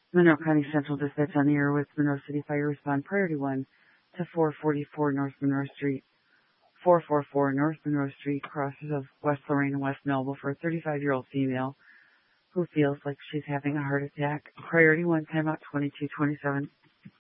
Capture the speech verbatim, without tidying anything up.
Monroe County Central Dispatch on the air with Monroe City Fire Respond Priority one to four forty-four North Monroe Street. four forty-four North Monroe Street, crosses of West Lorraine and West Noble for a thirty-five-year-old female who feels like she's having a heart attack. Priority one, timeout twenty-two twenty-seven.